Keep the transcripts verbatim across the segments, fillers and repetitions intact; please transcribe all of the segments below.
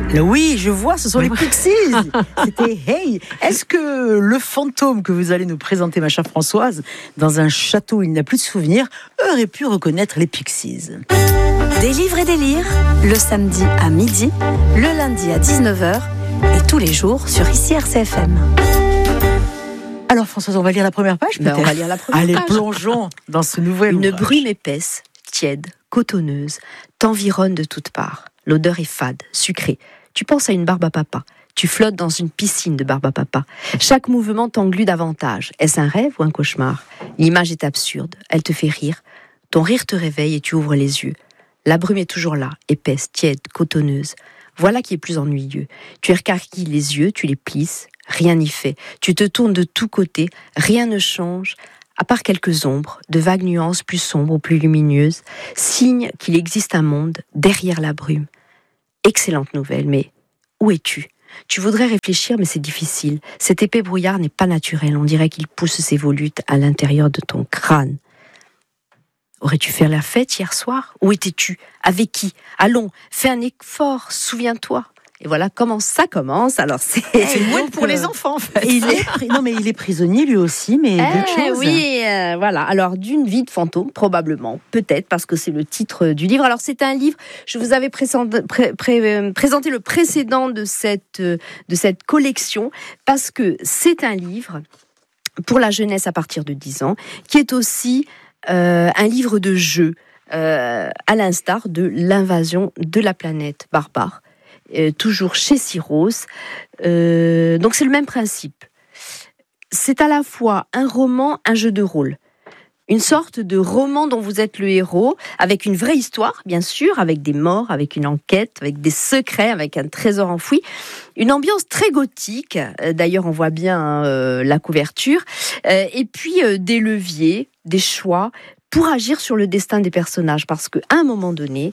Là, oui, je vois, ce sont les Pixies. C'était Hey. Est-ce que le fantôme que vous allez nous présenter, ma chère Françoise, dans un château où il n'a plus de souvenirs, aurait pu reconnaître les Pixies? Des livres et des lires, le samedi à midi, le lundi à dix-neuf heures et tous les jours sur ici R C F M. Alors Françoise, on va lire la première page peut-être? Ben, on va lire la première Allez, page. plongeons dans ce nouvel Une ouvrage. brume épaisse, tiède, cotonneuse, t'environne de toutes parts. L'odeur est fade, sucrée. Tu penses à une barbe à papa. Tu flottes dans une piscine de barbe à papa. Chaque mouvement t'englue davantage. Est-ce un rêve ou un cauchemar? L'image est absurde. Elle te fait rire. Ton rire te réveille et tu ouvres les yeux. La brume est toujours là, épaisse, tiède, cotonneuse. Voilà qui est plus ennuyeux. Tu écarquilles les yeux, tu les plisses. Rien n'y fait. Tu te tournes de tous côtés. Rien ne change. À part quelques ombres, de vagues nuances plus sombres ou plus lumineuses, signe qu'il existe un monde derrière la brume. Excellente nouvelle, mais où es-tu? Tu voudrais réfléchir, mais c'est difficile. Cet épais brouillard n'est pas naturel. On dirait qu'il pousse ses volutes à l'intérieur de ton crâne. Aurais-tu fait la fête hier soir? Où étais-tu? Avec qui? Allons, fais un effort, souviens-toi. Et voilà comment ça commence. Alors c'est, c'est une mouette pour les enfants en fait. Il est, non mais il est prisonnier lui aussi, mais eh, d'autres choses. Oui, euh, voilà. Alors d'une vie de fantôme, probablement, peut-être parce que c'est le titre du livre. Alors c'est un livre. Je vous avais présenté, pré, pré, présenté le précédent de cette de cette collection parce que c'est un livre pour la jeunesse à partir de dix ans, qui est aussi euh, un livre de jeu, euh, à l'instar de l'invasion de la planète barbare. Euh, toujours chez Syros. Euh, donc c'est le même principe. C'est à la fois un roman, un jeu de rôle. Une sorte de roman dont vous êtes le héros, avec une vraie histoire, bien sûr, avec des morts, avec une enquête, avec des secrets, avec un trésor enfoui. Une ambiance très gothique, d'ailleurs on voit bien hein, euh, la couverture, euh, et puis euh, des leviers, des choix, pour agir sur le destin des personnages, parce qu'à un moment donné,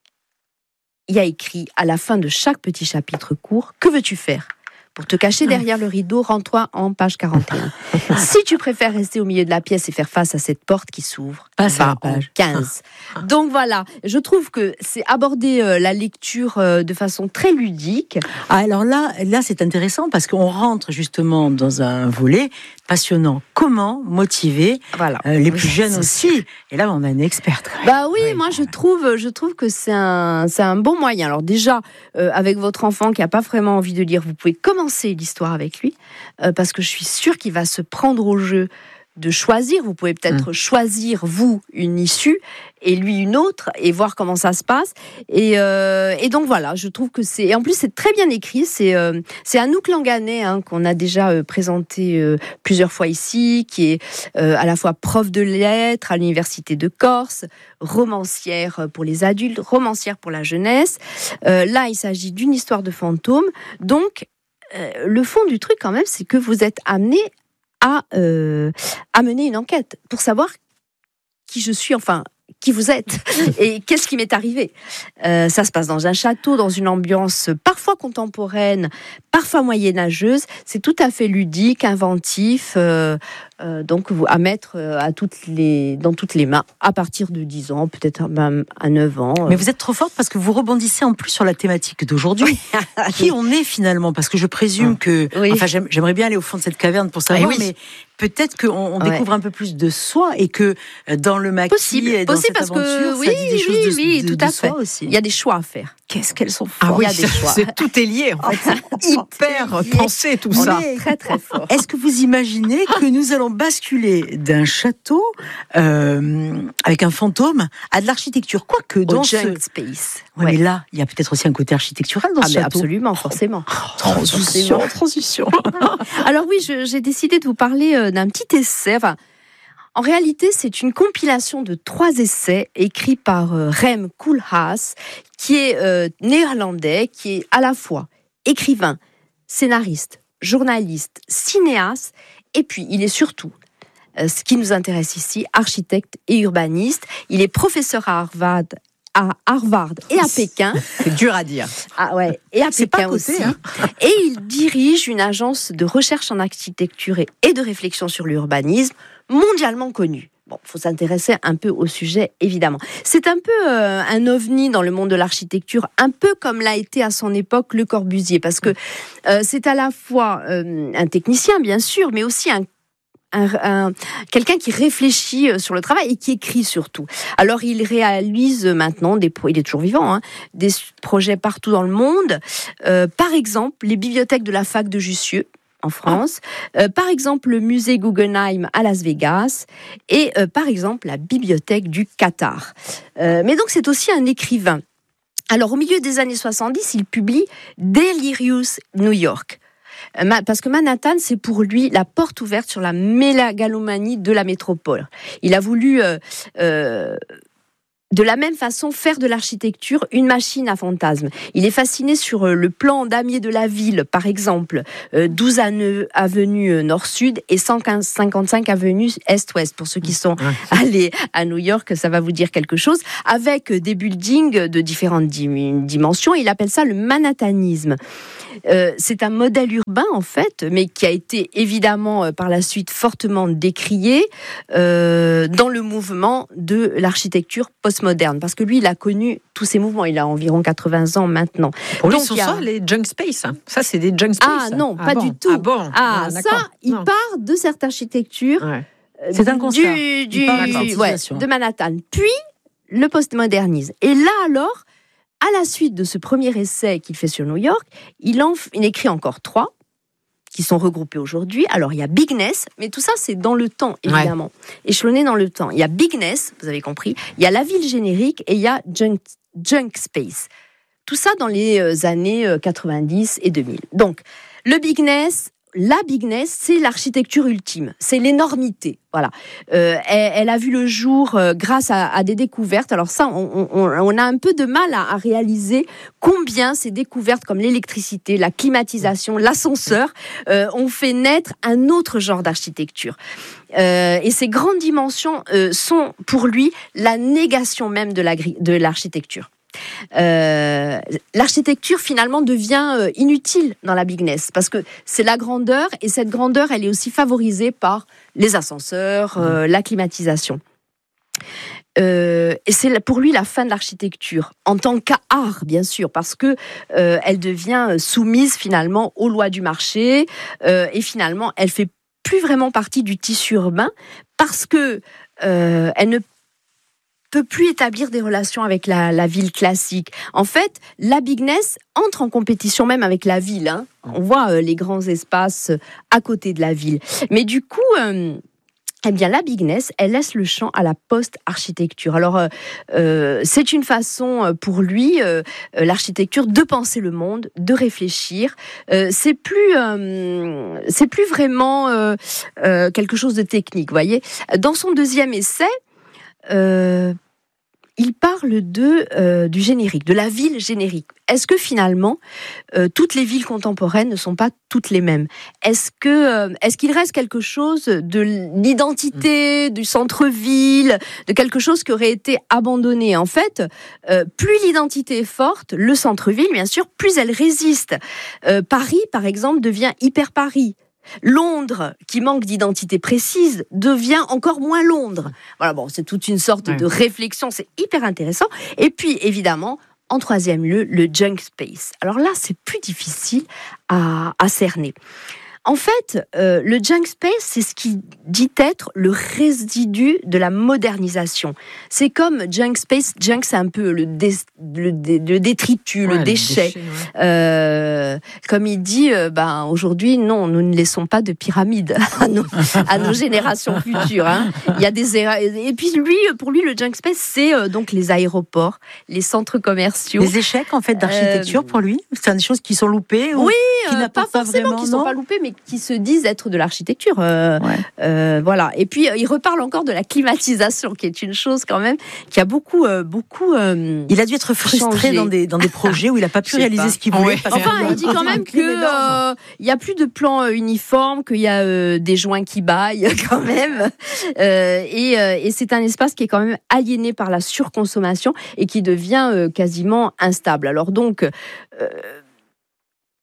il y a écrit à la fin de chaque petit chapitre court, que veux-tu faire? Pour te cacher derrière le rideau, rends-toi en page quarante et un. Si tu préfères rester au milieu de la pièce et faire face à cette porte qui s'ouvre, Passe à va la page. en quinze. Donc voilà, je trouve que c'est aborder euh, la lecture euh, de façon très ludique. Ah, alors là, là c'est intéressant parce qu'on rentre justement dans un volet passionnant. Comment motiver Voilà. euh, les Oui, plus jeunes c'est aussi? Et là, on a une experte. quand même. Bah oui, Oui. moi je trouve, je trouve que c'est un, c'est un bon moyen. Alors déjà, euh, avec votre enfant qui n'a pas vraiment envie de lire, vous pouvez commencer l'histoire avec lui, euh, parce que je suis sûre qu'il va se prendre au jeu de choisir. Vous pouvez peut-être mmh. choisir, vous, une issue, et lui une autre, et voir comment ça se passe. Et, euh, et donc voilà, je trouve que c'est... Et en plus, c'est très bien écrit. C'est, euh, c'est Anouk Langanet, hein, qu'on a déjà euh, présenté euh, plusieurs fois ici, qui est euh, à la fois prof de lettres à l'Université de Corse, romancière pour les adultes, romancière pour la jeunesse. Euh, là, il s'agit d'une histoire de fantôme. Donc, euh, le fond du truc, quand même, c'est que vous êtes amené à, euh, à mener une enquête pour savoir qui je suis, enfin, qui vous êtes et qu'est-ce qui m'est arrivé. Euh, ça se passe dans un château, dans une ambiance parfois contemporaine, parfois moyenâgeuse. C'est tout à fait ludique, inventif, euh, euh, donc à mettre à toutes les, dans toutes les mains à partir de dix ans, peut-être même à neuf ans. Mais vous êtes trop forte parce que vous rebondissez en plus sur la thématique d'aujourd'hui. Qui on est finalement? Parce que je présume que... Oui. Enfin, j'aime, j'aimerais bien aller au fond de cette caverne pour savoir, oui. mais peut-être qu'on on Ouais. découvre un peu plus de soi et que dans le maquis Possible, et dans possible cette parce que aventure, oui, ça dit des choses oui, de, oui, de, tout de à soi fait. aussi. Il y a des choix à faire. Qu'est-ce qu'elles sont fortes. Ah oui, Il y a des choix. c'est, tout est lié en fait. Hyper lié. pensé tout On ça. est très très fort. Est-ce que vous imaginez que nous allons basculer d'un château euh, avec un fantôme à de l'architecture? Quoique dans Au ce... Junk Space. Ouais, Ouais. mais là, il y a peut-être aussi un côté architectural dans Ah, ce mais château. absolument, forcément. Transition, Forcément. transition. Alors oui, je- j'ai décidé de vous parler euh, d'un petit essai. Enfin, en réalité, c'est une compilation de trois essais écrits par euh, Rem Koolhaas, qui est euh, néerlandais, qui est à la fois écrivain, scénariste, journaliste, cinéaste, et puis il est surtout, euh, ce qui nous intéresse ici, architecte et urbaniste. Il est professeur à Harvard, à Harvard et à Pékin. C'est dur à dire. Ah ouais, et à C'est Pékin pas à côté, aussi. hein. Et il dirige une agence de recherche en architecture et et de réflexion sur l'urbanisme mondialement connue. Bon, faut s'intéresser un peu au sujet, évidemment. C'est un peu euh, un ovni dans le monde de l'architecture, un peu comme l'a été à son époque Le Corbusier, parce que euh, c'est à la fois euh, un technicien, bien sûr, mais aussi un Un, un, quelqu'un qui réfléchit sur le travail et qui écrit surtout. Alors, il réalise maintenant, des, il est toujours vivant, hein, des projets partout dans le monde. Euh, par exemple, les bibliothèques de la fac de Jussieu, en France. Euh, par exemple, le musée Guggenheim à Las Vegas. Et euh, par exemple, la bibliothèque du Qatar. Euh, mais donc, c'est aussi un écrivain. Alors, au milieu des années soixante-dix, il publie Delirious New York. Parce que Manhattan, c'est pour lui la porte ouverte sur la mégalomanie de la métropole. Il a voulu, euh, euh, de la même façon, faire de l'architecture une machine à fantasmes. Il est fasciné sur le plan damier de la ville, par exemple, euh, douze avenues nord-sud et cent cinquante-cinq avenues est-ouest. Pour ceux qui sont allés à New York, ça va vous dire quelque chose. Avec des buildings de différentes dim- dimensions, il appelle ça le manhattanisme. Euh, c'est un modèle urbain en fait, mais qui a été évidemment euh, par la suite fortement décrié euh, dans le mouvement de l'architecture postmoderne, parce que lui, il a connu tous ces mouvements. Il a environ quatre-vingts ans maintenant. Pour lui, Donc, ce sont il y a... ça les junk space. Ça, c'est des junk space. Ah non, ah pas bon. du tout. Ah bon. Ah, ah, ça, il non. part de cette architecture. Ouais. C'est un constat. Du, du, du, ouais, de Manhattan. Puis le postmodernisme. Et là alors. À la suite de ce premier essai qu'il fait sur New York, il en il écrit encore trois qui sont regroupés aujourd'hui. Alors, il y a Bigness, mais tout ça, c'est dans le temps, évidemment. Ouais. Échelonné dans le temps. Il y a Bigness, vous avez compris. Il y a la ville générique et il y a Junk, junk Space. Tout ça dans les années quatre-vingt-dix et deux mille. Donc, le Bigness... La bigness, c'est l'architecture ultime, c'est l'énormité. Voilà, euh, elle, elle a vu le jour euh, grâce à, à des découvertes. Alors ça, on, on, on a un peu de mal à, à réaliser combien ces découvertes comme l'électricité, la climatisation, l'ascenseur euh, ont fait naître un autre genre d'architecture. Euh, et ces grandes dimensions euh, sont pour lui la négation même de, la, de l'architecture. Euh, l'architecture finalement devient euh, inutile dans la bigness parce que c'est la grandeur et cette grandeur elle est aussi favorisée par les ascenseurs, euh, la climatisation. Euh, et c'est pour lui la fin de l'architecture en tant qu'art bien sûr parce que euh, elle devient soumise finalement aux lois du marché euh, et finalement elle fait plus vraiment partie du tissu urbain parce que euh, elle ne peut plus établir des relations avec la, la ville classique. En fait, la bigness entre en compétition même avec la ville. Hein. On voit euh, les grands espaces à côté de la ville. Mais du coup, euh, eh bien, la bigness, elle laisse le champ à la post-architecture. Alors, euh, euh, c'est une façon pour lui, euh, l'architecture, de penser le monde, de réfléchir. Euh, c'est plus, euh, c'est plus vraiment euh, euh, quelque chose de technique. Vous voyez, dans son deuxième essai. Euh, il parle de, euh, du générique, de la ville générique. Est-ce que finalement, euh, toutes les villes contemporaines ne sont pas toutes les mêmes ? Est-ce que, euh, est-ce qu'il reste quelque chose de l'identité du centre-ville, de quelque chose qui aurait été abandonné ? En fait, euh, plus l'identité est forte, le centre-ville, bien sûr, plus elle résiste. Euh, Paris, par exemple, devient hyper Paris. Londres, qui manque d'identité précise, devient encore moins Londres. Voilà, bon, c'est toute une sorte ouais. de réflexion, c'est hyper intéressant. Et puis, évidemment, en troisième lieu, le junk space. Alors là, c'est plus difficile à, à cerner. En fait, euh, le junk space, c'est ce qui dit être le résidu de la modernisation. C'est comme junk space, junk c'est un peu le, dé, le, dé, le détritus, ouais, le déchet. déchet ouais. euh, comme il dit, euh, ben, aujourd'hui, non, nous ne laissons pas de pyramide à nos, à nos générations futures. Hein. Il y a des et puis lui, pour lui, le junk space, c'est euh, donc les aéroports, les centres commerciaux. Les échecs en fait d'architecture euh, pour lui, c'est des choses qui sont loupées. Ou oui, qui euh, pas forcément vraiment, qui sont non pas loupées, mais qui se disent être de l'architecture. Euh, ouais. euh, voilà. Et puis, euh, il reparle encore de la climatisation, qui est une chose quand même qui a beaucoup... Euh, beaucoup euh, il a dû être frustré dans des, dans des projets où il n'a pas pu réaliser pas. ce qu'il voulait. Ouais. Enfin, il dit quand même qu'il euh, n'y a plus de plan euh, uniforme, qu'il y a euh, des joints qui baillent quand même. Euh, et, euh, et c'est un espace qui est quand même aliéné par la surconsommation et qui devient euh, quasiment instable. Alors donc... Euh,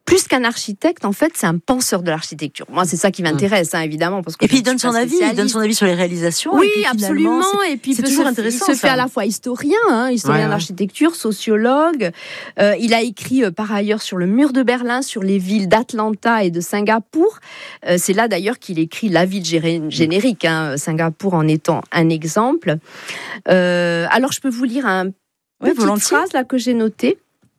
plus qu'un architecte, en fait, c'est un penseur de l'architecture. Moi, c'est ça qui m'intéresse, hein, évidemment. Parce que et puis, il donne son avis, il donne son avis sur les réalisations. Oui, et puis, absolument. Et puis, c'est il, toujours se, intéressant, il se fait ça. à la fois historien, hein, historien ouais, d'architecture, sociologue. Euh, il a écrit, euh, par ailleurs, sur le mur de Berlin, sur les villes d'Atlanta et de Singapour. Euh, c'est là, d'ailleurs, qu'il écrit la ville géré- générique, hein, Singapour en étant un exemple. Euh, alors, je peux vous lire un Oui, petite volontiers. phrase là, que j'ai notée.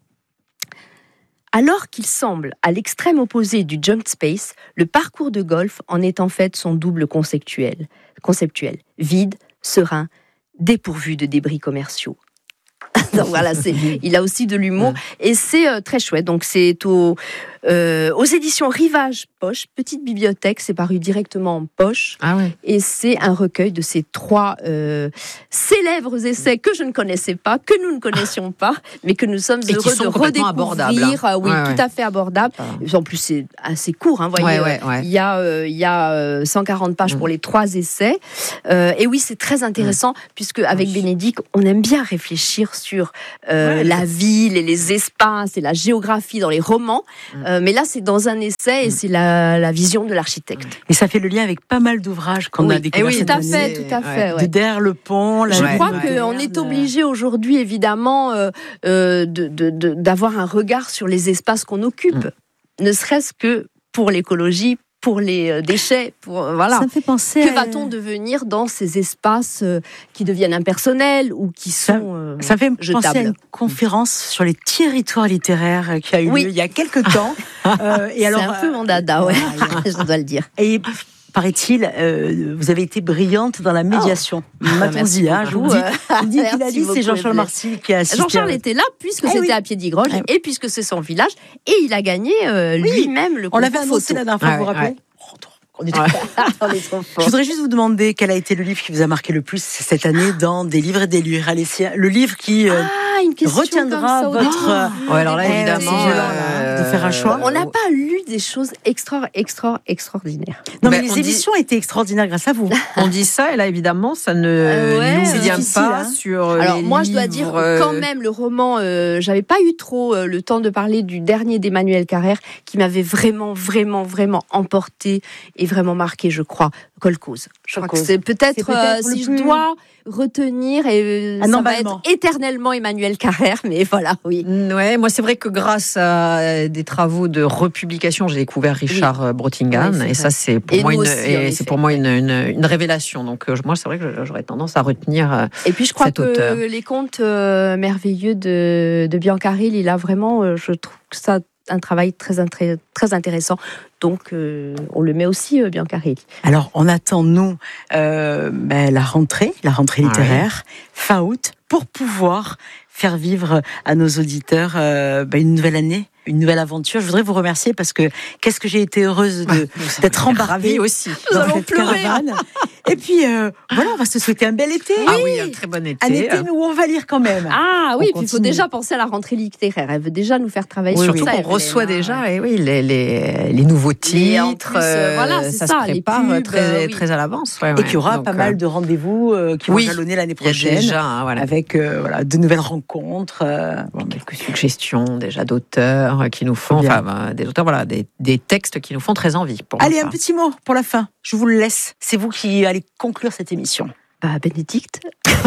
Alors qu'il semble à l'extrême opposé du junk space, le parcours de golf en est en fait son double conceptuel. conceptuel vide, serein, dépourvu de débris commerciaux. Donc voilà, c'est, il a aussi de l'humour et c'est euh, très chouette. Donc c'est au, euh, aux éditions Rivage Poche, petite bibliothèque, c'est paru directement en poche. Ah ouais. Et c'est un recueil de ces trois euh, célèbres essais que je ne connaissais pas, que nous ne connaissions pas, mais que nous sommes Et qui heureux sont de complètement redécouvrir. abordables, hein. Oui, Ouais, tout ouais. à fait abordable. En plus, c'est assez court, hein, voyez. Ouais, ouais, ouais. Il y a, euh, il y a euh, cent quarante pages pour les trois essais. Euh, et oui, c'est très intéressant, puisque avec Bénédicte, on aime bien réfléchir sur euh, Ouais. la ville et les espaces et la géographie dans les romans. Euh, mais là, c'est dans un essai et c'est la, la vision de l'architecte. Et ça fait le lien avec pas mal d'ouvrages qu'on Oui. a découverts Eh oui, cette Tout à année. fait, tout à fait. De ouais. derrière le pont, la Je ville crois moderne. qu'on est obligé aujourd'hui, évidemment, euh, euh, de, de, de, d'avoir un regard sur les espaces qu'on occupe, ne serait-ce que pour l'écologie, pour les euh, déchets, pour euh, voilà. Ça me fait penser Que à... va-t-on devenir dans ces espaces euh, qui deviennent impersonnels ou qui Ça- sont euh, Ça me fait penser à jetables. une conférence sur les territoires littéraires qui a eu Oui. lieu il y a quelques temps. Euh, et C'est alors, un peu mon dada, ouais. Je dois le dire. Et paraît-il, euh, vous avez été brillante dans la médiation. M'a-t-on merci dit, hein, je vous beaucoup. le dis. Il dit qu'il a Merci dit, c'est beaucoup, Jean-Charles Evelyne. Marcy qui a assisté. Jean-Charles à- était là puisque Eh c'était oui. à Piedigroge Eh et puisque c'est son village et il a gagné euh, lui-même le On l'avait concours annoncé photo. la dernière fois, Ouais, vous vous rappelez ouais. Oh, trop- on est trop- On est trop Je fort. voudrais juste vous demander quel a été le livre qui vous a marqué le plus cette année dans Des livres et des livres. Allez, c'est le livre qui euh, Ah, une question retiendra comme ça au votre, début. euh, Ouais, alors là, Eh ouais, évidemment, c'est violent, là, de faire un choix. On n'a pas lu des choses extra, extra, extraordinaires. Non, mais Ben, les on dit- émissions étaient extraordinaires grâce à vous. On dit ça, et là, évidemment, ça ne Euh, ouais, nous c'est vient difficile, pas hein. sur Alors les moi, je dois livres, dire euh, quand même le roman. Euh, j'avais pas eu trop euh, le temps de parler du dernier d'Emmanuel Carrère, qui m'avait vraiment, vraiment, vraiment emporté et vraiment marqué, je crois. Kolkhoz. Je crois que Kolkhoz. c'est peut-être, C'est peut-être euh, le si plus- je dois retenir, et euh, Un ça va emballement. être éternellement Emmanuel Carrère. Mais voilà, oui. Ouais, moi c'est vrai que grâce à des travaux de republication, j'ai découvert Richard euh, Brottingham, Oui, c'est et vrai. ça c'est pour Et moi nous une, aussi, en et effet. c'est pour moi une, une, une révélation. Donc euh, moi c'est vrai que j'aurais tendance à retenir. euh, Et puis je crois Cet que auteur. les contes euh, merveilleux de, de Biancaril, il a vraiment, euh, je trouve que ça un travail très, intré- très intéressant. Donc euh, on le met aussi, euh, Biancaril. Alors, on attend, nous, euh, ben, la rentrée, la rentrée Ouais. littéraire, fin août, pour pouvoir faire vivre à nos auditeurs euh, ben, une nouvelle année, une nouvelle aventure. Je voudrais vous remercier parce que qu'est-ce que j'ai été heureuse de, d'être embarquée Ravi aussi. dans Nous allons cette pleurer. caravane. Et puis, euh, voilà, on va se souhaiter un bel été. Ah oui, un très bon été. Un été, mais où on va lire quand même. Ah oui, On puis il faut continue. déjà penser à la rentrée littéraire. Elle veut déjà nous faire travailler Oui, sur surtout ça. qu'on Evelyne, reçoit hein. déjà eh oui, les, les, les nouveaux Et en titres. plus, euh, voilà, c'est ça, ça, se les prépare pubs, très, euh, oui. très à l'avance. ouais, Et ouais. qu'il y aura Donc, pas euh, mal de rendez-vous euh, qui vont oui, jalonner l'année il y a prochaine. déjà hein, voilà, Avec euh, voilà, de nouvelles rencontres. euh, bon, ben, quelques suggestions déjà d'auteurs euh, qui nous font, Bien. enfin ben, des auteurs, voilà, des, des textes qui nous font très envie. Pour Allez, ma un petit mot pour la fin. Je vous le laisse. C'est vous qui allez conclure cette émission. Bah, Bénédicte.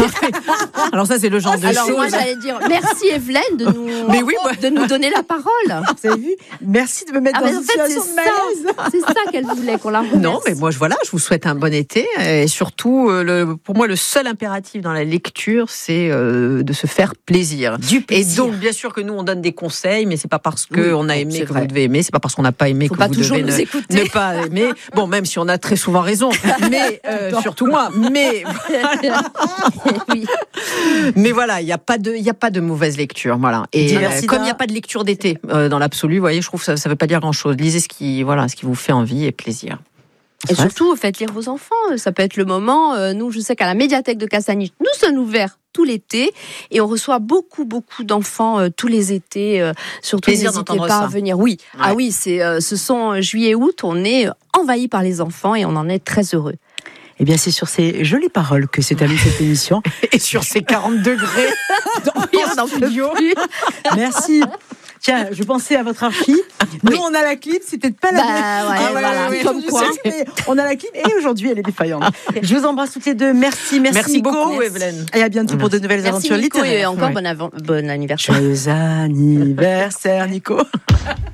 part. Alors ça c'est le genre de Alors choses. moi j'allais dire merci Evelyne de nous, Mais oui, moi- de nous donner la parole. Vous avez vu? Merci de me mettre Ah, dans mais en une fait, situation c'est de malaise. C'est ça qu'elle voulait, qu'on la remercie. Non, mais moi, je, voilà, je vous souhaite un bon été. Et surtout, euh, le, pour moi, le seul impératif dans la lecture, c'est euh, de se faire plaisir. Du Et plaisir. donc, bien sûr que nous, on donne des conseils, mais c'est pas parce qu'on Oui, a c'est aimé que vrai. vous devez aimer, c'est pas parce qu'on n'a pas aimé Faut que pas vous toujours devez nous ne, écouter. ne pas aimer. Bon, même si on a très souvent raison, mais euh, surtout moi. Mais, Oui. mais voilà, il n'y a pas de, il y a pas de mauvaise lecture, voilà. Et Diversida. euh, comme il n'y a pas de lecture d'été euh, dans l'absolu, vous voyez, je trouve que ça, ça veut pas dire grand chose. Lisez ce qui, voilà, ce qui vous fait envie et plaisir. Et surtout, faites lire vos enfants. Ça peut être le moment. euh, Nous, je sais qu'à la médiathèque de Castagnic, nous sommes ouverts tout l'été et on reçoit beaucoup, beaucoup d'enfants euh, tous les étés. euh, surtout, Plaisir n'hésitez d'entendre pas ça. à venir. Oui, Ouais. ah oui, c'est, euh, ce sont euh, juillet, août. On est envahis par les enfants et on en est très heureux. Eh bien, c'est sur ces jolies paroles que s'est terminée cette émission. Et sur ces quarante degrés dans Oui, on n'en peut plus. Merci. Tiens, je pensais à votre archi. Nous, on a la clip, c'est peut-être pas la Bah, même. ouais, Ah, voilà, oui, comme je quoi. sais, mais on a la clip et aujourd'hui, elle est défaillante. Je vous embrasse toutes les deux. Merci, merci, Merci Nico. beaucoup, Evelyne. Et à bientôt pour de nouvelles Merci aventures Nico et littéraires. encore Ouais. bon, avant- bon anniversaire. Joyeux anniversaire, Nico.